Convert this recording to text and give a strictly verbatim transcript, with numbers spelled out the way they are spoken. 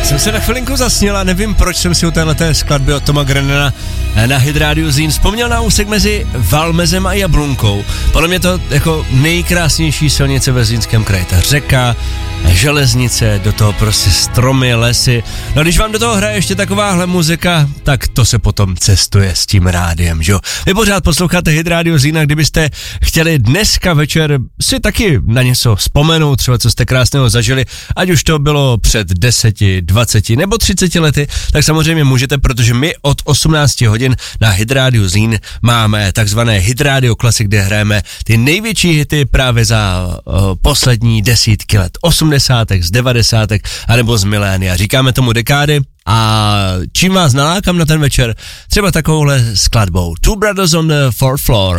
jsem se na chvilinku zasněl a nevím, proč jsem si u téhleté skladby od Toma Grenana na Hit Radio Zlín vzpomněl na úsek mezi Valmezem a Jablunkou. Podle mě to jako nejkrásnější silnice ve Zlínském kraji. Ta řeka, železnice, do toho prostě stromy, lesy. No když vám do toho hraje ještě takováhle muzika, tak to se potom cestuje s tím rádiem, že jo? Vy pořád posloucháte Hit Radio Zlín a kdybyste chtěli dneska večer si taky na něco vzpomenout, třeba co jste krásného zažili, ať už to bylo před deseti, dvaceti nebo třiceti lety, tak samozřejmě můžete, protože my od osmnácti hodin na Hit Radio Zlín máme takzvané Hit Radio Classic, kde hrajeme ty největší hity právě za uh, poslední desítky let, osmdesátek, z devadesátek, anebo z milénia. Říkáme tomu dekády. A čím vás nalákám na ten večer? Třeba takovouhle skladbou. Two Brothers on the Fourth Floor.